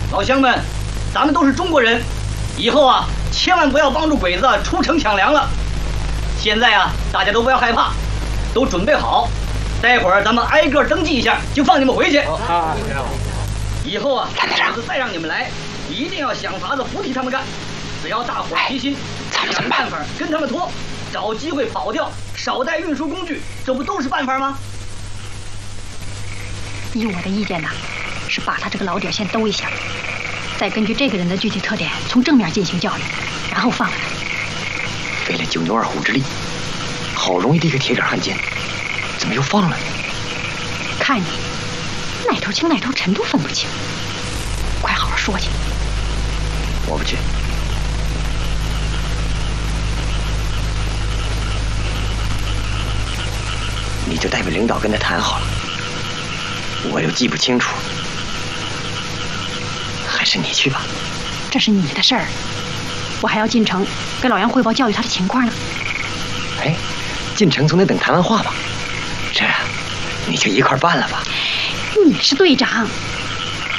老乡们，咱们都是中国人，以后啊，千万不要帮助鬼子出城抢粮了。现在啊，大家都不要害怕，都准备好，待会儿咱们挨个登记一下，就放你们回去。以后啊，鬼子再让你们来，一定要想法子不替他们干。只要大伙齐心，想办法跟他们拖，找机会跑掉，少带运输工具，这不都是办法吗？ 依我的意见呢，是把他这个老底先兜一下，再根据这个人的具体特点，从正面进行教育，然后放了他。 费了九牛二虎之力，好容易的一个铁杆汉奸，怎么又放了呢？ 看你哪头轻哪头沉都分不清，快好好说去。 我不去。你就代表领导跟他谈好了，我又记不清楚，还是你去吧。 这是你的事儿，我还要进城给老杨汇报教育他的情况呢。 哎，进城总得等谈完话吧？这你就一块办了吧。 你是队长，